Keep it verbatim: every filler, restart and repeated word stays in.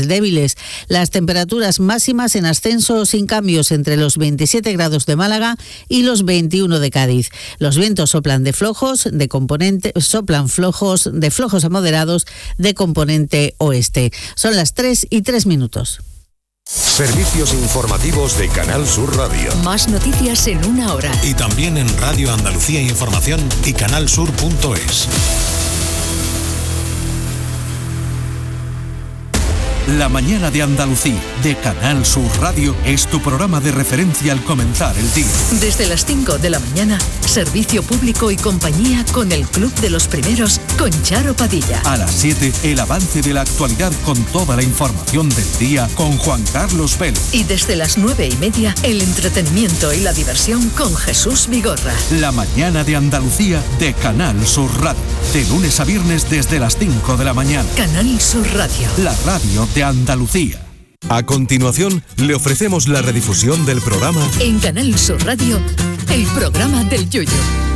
débiles. Las temperaturas máximas en ascenso sin cambios entre los veintisiete grados de Málaga y los veintiuno de Cádiz. Los vientos soplan de flojos, de componente, soplan flojos, de flojos a moderados, de componente oeste. Son las tres y tres minutos. Servicios informativos de Canal Sur Radio. Más noticias en una hora. Y también en Radio Andalucía Información y canalsur punto es. La mañana de Andalucía, de Canal Sur Radio, es tu programa de referencia al comenzar el día. Desde las cinco de la mañana, servicio público y compañía con el Club de los Primeros, con Charo Padilla. A las siete, el avance de la actualidad con toda la información del día con Juan Carlos Vélez. Y desde las nueve y media, el entretenimiento y la diversión con Jesús Vigorra. La mañana de Andalucía, de Canal Sur Radio. De lunes a viernes desde las cinco de la mañana. Canal Sur Radio. La radio de Andalucía. A continuación, le ofrecemos la redifusión del programa en Canal Sur Radio, el programa del Yoyo.